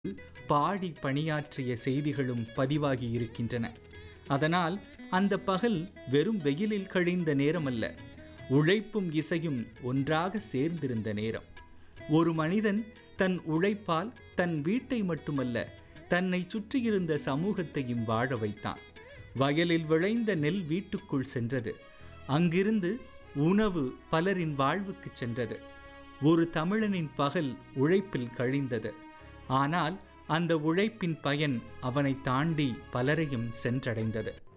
பாடி பணியாற்றிய செய்திகளும் பதிவாகி இருக்கின்றன. அதனால் அந்த பகல் வெறும் வெயிலில் கழிந்த நேரமல்ல, உழைப்பும் இசையும் ஒன்றாக சேர்ந்திருந்த நேரம். ஒரு மனிதன் தன் உழைப்பால் தன் வீட்டை மட்டுமல்ல, தன்னை சுற்றியிருந்த சமூகத்தையும் வாழ வைத்தான். வயலில் விளைந்த நெல் வீட்டுக்குள் சென்றது. அங்கிருந்து உணவு பலரின் வாழ்வுக்கு சென்றது. ஒரு தமிழனின் பகல் உழைப்பில் கழிந்தது. ஆனால் அந்த உழைப்பின் பயன் அவனை தாண்டி பலரையும் சென்றடைந்தது.